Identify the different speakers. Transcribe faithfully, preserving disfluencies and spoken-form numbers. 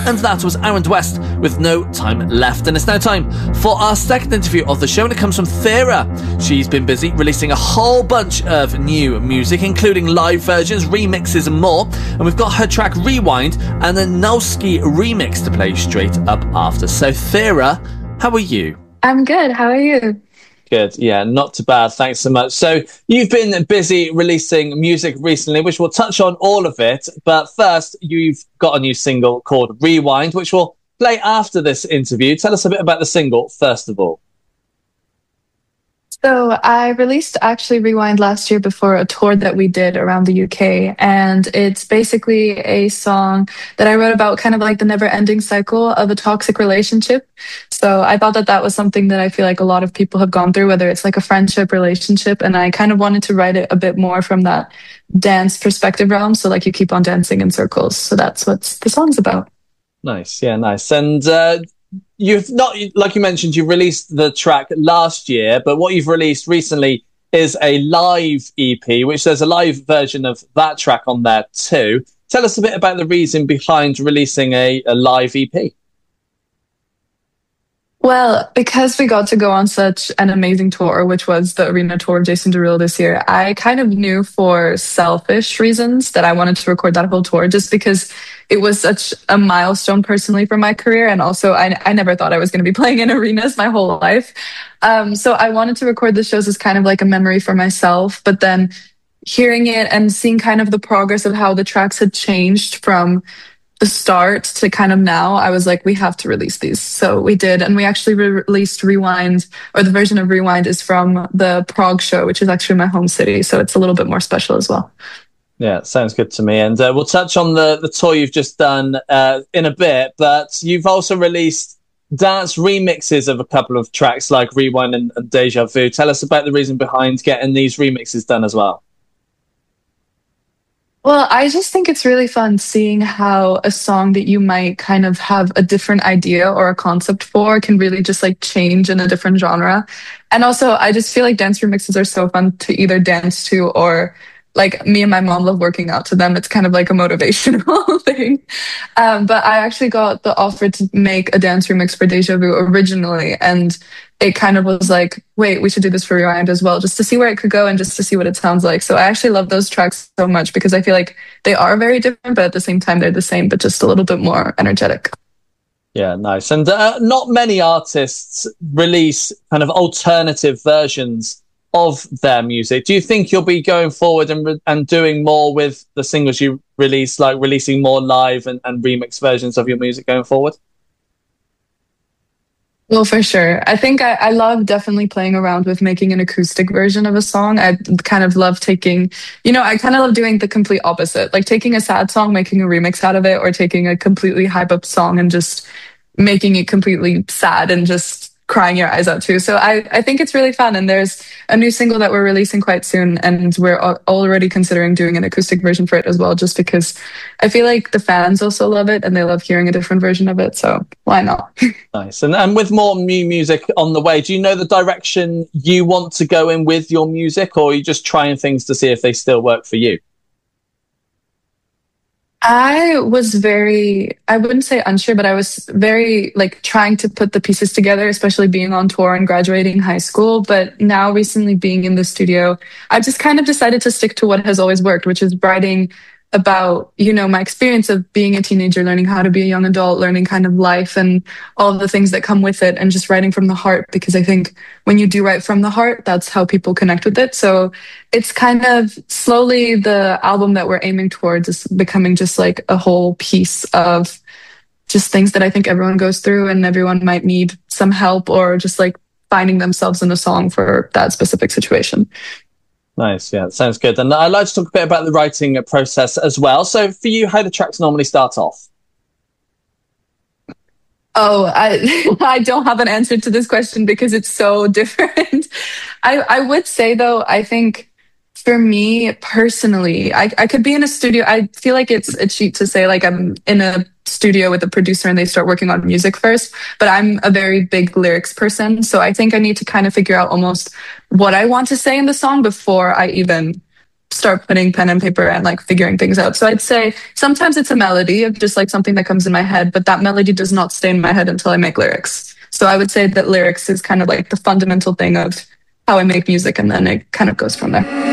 Speaker 1: And that was Aaron West with No Time Left. And it's now time for our second interview of the show, and it comes from Thera. She's been busy releasing a whole bunch of new music, including live versions, remixes and more. And we've got her track Rewind and the Nowski remix to play straight up after. So Thera, how are you?
Speaker 2: I'm good. How are you?
Speaker 1: Good. Yeah, not too bad. Thanks so much. So you've been busy releasing music recently, which we'll touch on all of it. But first, you've got a new single called Rewind, which we'll play after this interview. Tell us a bit about the single, first of all.
Speaker 2: So I released actually Rewind last year before a tour that we did around the U K. And it's basically a song that I wrote about kind of like the never-ending cycle of a toxic relationship. So I thought that that was something that I feel like a lot of people have gone through, whether it's like a friendship, relationship. And I kind of wanted to write it a bit more from that dance perspective realm. So like you keep on dancing in circles. So that's what the song's about.
Speaker 1: Nice. Yeah, nice. And uh, you've not, like you mentioned, you released the track last year, but what you've released recently is a live E P, which there's a live version of that track on there too. Tell us a bit about the reason behind releasing a, a live E P.
Speaker 2: Well, because we got to go on such an amazing tour, which was the arena tour of Jason Derulo this year, I kind of knew for selfish reasons that I wanted to record that whole tour just because it was such a milestone personally for my career. And also, I, I never thought I was going to be playing in arenas my whole life. Um, so I wanted to record the shows as kind of like a memory for myself. But then hearing it and seeing kind of the progress of how the tracks had changed from the start to kind of now, I was like, we have to release these. So we did. And we actually re- released Rewind, or the version of Rewind is from the Prague show, which is actually my home city. So it's a little bit more special as well.
Speaker 1: Yeah, sounds good to me. And uh, we'll touch on the, the tour you've just done uh, in a bit, but you've also released dance remixes of a couple of tracks like Rewind and, and Deja Vu. Tell us about the reason behind getting these remixes done as well.
Speaker 2: Well, I just think it's really fun seeing how a song that you might kind of have a different idea or a concept for can really just like change in a different genre. And also, I just feel like dance remixes are so fun to either dance to or like me and my mom love working out to them. It's kind of like a motivational thing. Um, but I actually got the offer to make a dance remix for Deja Vu originally. And it kind of was like, wait, we should do this for Rewind as well, just to see where it could go and just to see what it sounds like. So I actually love those tracks so much because I feel like they are very different, but at the same time, they're the same, but just a little bit more energetic.
Speaker 1: Yeah, nice. And uh, not many artists release kind of alternative versions of their music. Do you think you'll be going forward and re- and doing more with the singles you release, like releasing more live and, and remix versions of your music going forward?
Speaker 2: Well, for sure. I think I, I love definitely playing around with making an acoustic version of a song. I kind of love taking, you know, I kind of love doing the complete opposite, like taking a sad song, making a remix out of it, or taking a completely hype up song and just making it completely sad and just crying your eyes out too. So I, I think it's really fun. And there's a new single that we're releasing quite soon. And we're al- already considering doing an acoustic version for it as well, just because I feel like the fans also love it and they love hearing a different version of it. So why not?
Speaker 1: Nice. And, and with more new music on the way, do you know the direction you want to go in with your music, or are you just trying things to see if they still work for you?
Speaker 2: I was very, I wouldn't say unsure, but I was very like trying to put the pieces together, especially being on tour and graduating high school. But now recently being in the studio, I just kind of decided to stick to what has always worked, which is writing about, you know, my experience of being a teenager, learning how to be a young adult, learning kind of life and all of the things that come with it, and just writing from the heart, because I think when you do write from the heart, that's how people connect with it. So it's kind of slowly the album that we're aiming towards is becoming just like a whole piece of just things that I think everyone goes through and everyone might need some help or just like finding themselves in a song for that specific situation.
Speaker 1: Nice, yeah, sounds good. And I'd like to talk a bit about the writing process as well. So for you, how do tracks normally start off?
Speaker 2: Oh, I I don't have an answer to this question because it's so different. I, I would say, though, I think for me personally, I, I could be in a studio. I feel like it's a cheat to say like I'm in a studio with a producer and they start working on music first, but I'm a very big lyrics person. So I think I need to kind of figure out almost what I want to say in the song before I even start putting pen and paper and like figuring things out. So I'd say sometimes it's a melody of just like something that comes in my head, but that melody does not stay in my head until I make lyrics. So I would say that lyrics is kind of like the fundamental thing of how I make music, and then it kind of goes from there.